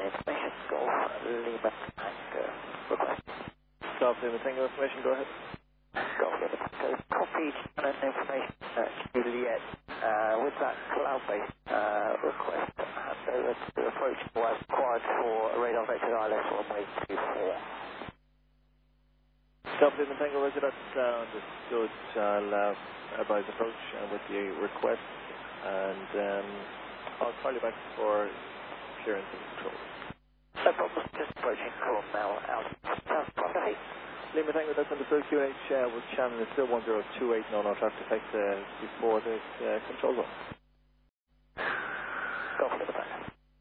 information, Golf Lima Tango. Request. Golf Lima Tango information, go ahead. Golf Lima Tango. Copied information Juliet. With that cloud-based request, hand over to approach as required for radar vector ILS runway 24. Golf Lima Tango, Roger, that's understood. I'll advise approach with the request, and I'll call you back for clearance and control. No problem, just approaching column now out of the heat. Lima Tango, that's understood. QNH with channel is still 1028, no traffic effect before the control zone.